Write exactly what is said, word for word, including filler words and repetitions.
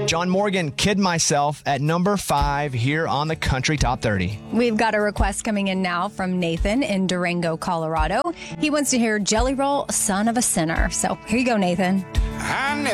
John Morgan, Kid Myself, at number five here on the Country Top thirty. We've got a request coming in now from Nathan in Durango, Colorado. He wants to hear Jelly Roll, Son of a Sinner. So here you go, Nathan. I